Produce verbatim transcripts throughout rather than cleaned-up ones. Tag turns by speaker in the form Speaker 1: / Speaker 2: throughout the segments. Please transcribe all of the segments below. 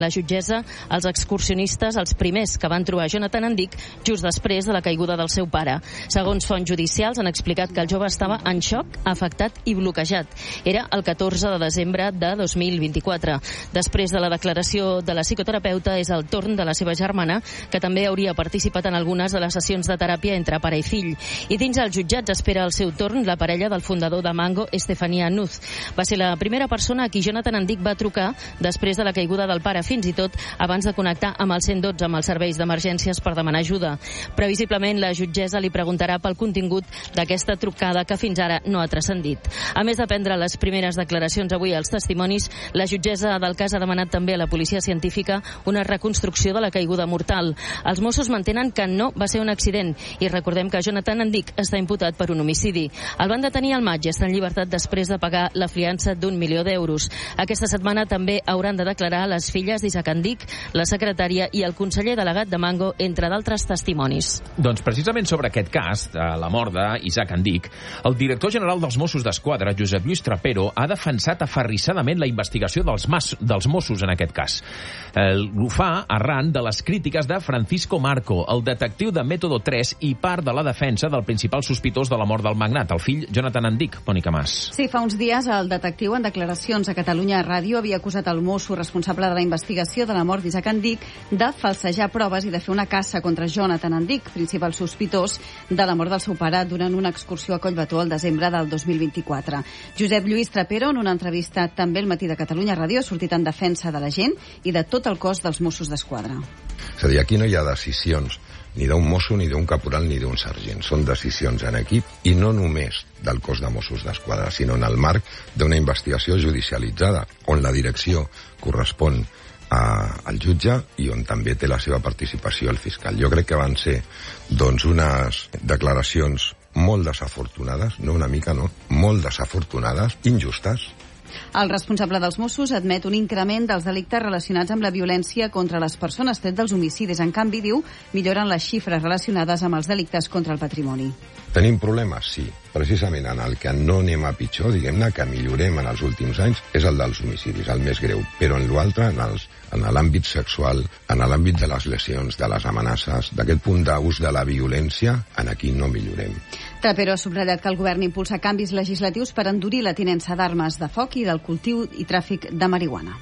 Speaker 1: La jutgessa, els excursionistes, els primers que van trobar Jonathan Endic just després de la caiguda del seu pare. Segons fonts judicials, han explicat que el jove estava en xoc, afectat i bloquejat. Era el catorze de desembre de dos mil vint-i-quatre. Després de la declaració de la psicoterapeuta, és el torn de la seva germana, que també hauria participat en algunes de les sessions de teràpia entre pare i fill. I dins els jutjats espera el seu torn la parella del fundador de Mango, Estefania Nuz. Va ser la primera persona a qui Jonathan Endic va trucar després de la caiguda del pare, fins i tot abans de connectar amb el cent dotze, amb els serveis d'emergències, per demanar ajuda. Previsiblement, la jutgessa li preguntarà pel contingut d'aquesta trucada que fins ara no ha transcendit. A més de prendre les primeres declaracions avui als testimonis, la jutgessa del cas ha demanat també a la policia científica una reconstrucció de la caiguda mortal. Els Mossos mantenen que no va ser un accident i recordem que Jonathan Endic està imputat per un homicidi. El van detenir al maig i està en llibertat després de pagar la fiança d'un milió d'euros. Aquesta setmana també hauran de declarar les filles d'Isaac Endic, la secretària i el conseller delegat de Mango, entre d'altres testimonis.
Speaker 2: Doncs precisament sobre aquest cas, de la mort d'Isaac Endic, el director general dels Mossos d'Esquadra, Josep Lluís Trapero, ha defensat aferrissadament la investigació dels, mas, dels Mossos en aquest cas. El, ho fa arran de les crítiques de Francisco Marco, el detectiu de Método tres i part de la defensa del principal sospitós de la mort del magnat, el fill Jonathan Endic. Mònica Mas.
Speaker 3: Sí, fa uns dies el detectiu en declaracions a Catalunya Ràdio havia acusat el mosso responsable de la investigació de la mort d'Isaac Endic de falsejar proves i de fer una caça contra Jonathan Endic, principal sospitós de la mort del seu pare durant una excursió a Collbató al desembre del dos mil vint-i-quatre. Josep Lluís Trapero, en una entrevista també al Matí de Catalunya Ràdio, ha sortit en defensa de la gent i de tot el cos dels Mossos d'Esquadra.
Speaker 4: És a dir, aquí no hi ha decisions ni d'un mosso, ni d'un caporal, ni d'un sergent. Són decisions en equip i no només del cos de Mossos d'Esquadra, sinó en el marc d'una investigació judicialitzada, on la direcció correspon a, al jutge i on també té la seva participació el fiscal. Jo crec que van ser doncs, unes declaracions molt desafortunades, no una mica, no, molt desafortunades, injustes.
Speaker 3: El responsable dels Mossos admet un increment dels delictes relacionats amb la violència contra les persones, tret dels homicidis. En canvi, diu, milloren les xifres relacionades amb els delictes contra el patrimoni.
Speaker 4: Tenim problemes? Sí. Precisament en el que no anem a pitjor, diguem-ne, que millorem en els últims anys, és el dels homicidis, el més greu. Però en l'altre, en, els, en l'àmbit sexual, en l'àmbit de les lesions, de les amenaces, d'aquest punt d'ús de la violència, en aquí no millorem.
Speaker 3: Trapero ha subratllat que el govern impulsa canvis legislatius per endurir la tinença d'armes de foc i del cultiu i tràfic de marihuana.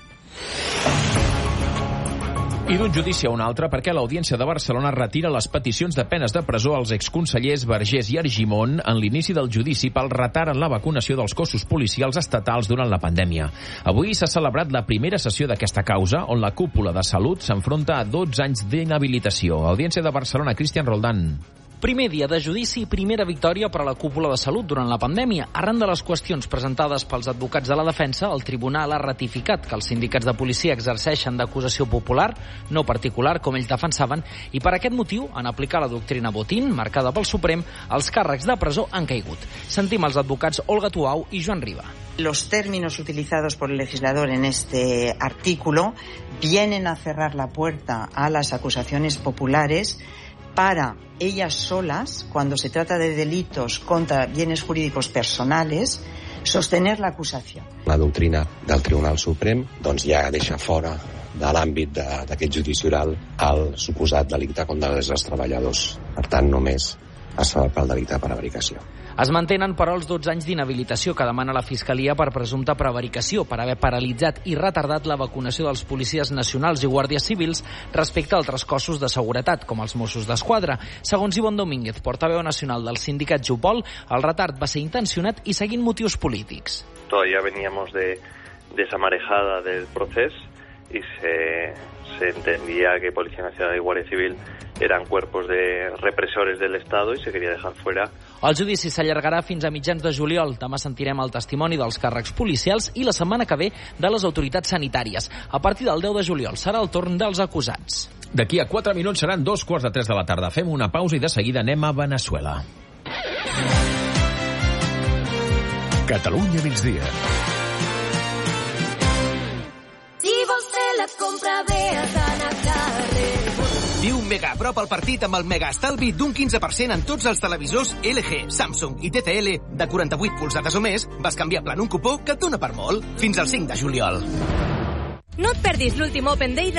Speaker 2: I d'un judici a un altre perquè l'Audiència de Barcelona retira les peticions de penes de presó als exconsellers Vergés i Argimon en l'inici del judici pel retard en la vacunació dels cossos policials estatals durant la pandèmia. Avui s'ha celebrat la primera sessió d'aquesta causa, on la cúpula de Salut s'enfronta a dotze anys d'inhabilitació. Audiència de Barcelona, Cristian Roldán.
Speaker 5: Primer dia de judici i primera victòria per a la cúpula de Salut durant la pandèmia. Arran de les qüestions presentades pels advocats de la defensa, el tribunal ha ratificat que els sindicats de policia exerceixen d'acusació popular, no particular, com ells defensaven, i per aquest motiu, en aplicar la doctrina Botín, marcada pel Suprem, els càrrecs de presó han caigut. Sentim els advocats Olga Tuau i Joan Riba.
Speaker 6: Los términos utilizados por el legislador en este artículo vienen a cerrar la puerta a las acusaciones populares para ellas solas, cuando se trata de delitos contra bienes jurídicos personales, sostener la acusació.
Speaker 7: La doctrina del Tribunal Suprem doncs, ja deixa fora de l'àmbit d'aquest judici oral el suposat delicte contra els treballadors. Per tant, només es fa pel delicte de prevaricació.
Speaker 5: Es mantenen, però, els dotze anys d'inhabilitació que demana la Fiscalia per presumpta prevaricació, per haver paralitzat i retardat la vacunació dels policies nacionals i guàrdies civils respecte a altres cossos de seguretat, com els Mossos d'Esquadra. Segons Ivonne Domínguez, portaveu nacional del sindicat Jupol, el retard va ser intencionat i seguint motius polítics.
Speaker 8: Todavía veníamos de, de esa marejada del proceso y se, se entendía que Policía Nacional y Guardia Civil eran cuerpos de represores del Estado y se quería dejar fuera.
Speaker 5: El judici s'allargarà fins a mitjans de juliol. Demà sentirem el testimoni dels càrrecs policials i la setmana que ve de les autoritats sanitàries. A partir del deu de juliol serà el torn dels acusats.
Speaker 2: D'aquí a quatre minuts seran dos quarts de tres de la tarda. Fem una pausa i de seguida anem a Veneçuela.
Speaker 9: Catalunya migdia.
Speaker 10: Si vols fer la compra bé a Can Carrer.
Speaker 11: Viu mega a prop al partit amb el mega estalvi d'un quinze per cent en tots els televisors L G, Samsung i T C L de quaranta-vuit polzades o més. Vas canviar plan un cupó que et dona per molt. Fins al cinc de juliol.
Speaker 12: No et perdis l'últim Open Day de